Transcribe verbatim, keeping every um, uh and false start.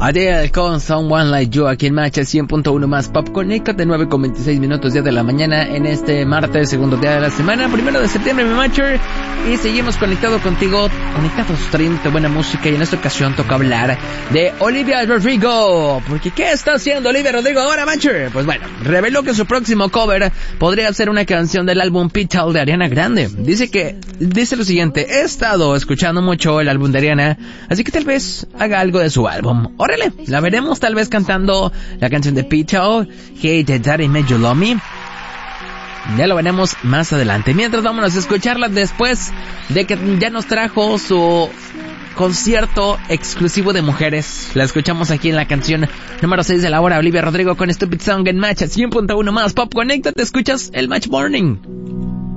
Adele con Someone Like You aquí en Match cien punto uno más Pop. Conéctate, nueve con veintiséis minutos, día de la mañana, en este martes, segundo día de la semana, primero de septiembre, mi Matcher. Y seguimos conectado contigo, conectados trayéndote buena música. Y en esta ocasión toca hablar de Olivia Rodrigo. Porque ¿qué está haciendo Olivia Rodrigo ahora, Matcher? Pues bueno, reveló que su próximo cover podría ser una canción del álbum Petal de Ariana Grande. Dice que, dice lo siguiente: he estado escuchando mucho el álbum de Ariana, así que tal vez haga algo de su álbum. Órale, la veremos tal vez cantando la canción de Petal, Hey Daddy Made You Love Me. Ya lo veremos más adelante. Mientras, vámonos a escucharla después de que ya nos trajo su concierto exclusivo de mujeres. La escuchamos aquí en la canción número seis de la hora. Olivia Rodrigo con Stupid Song en Match cien punto uno más Pop. Conéctate, escuchas el Match Morning.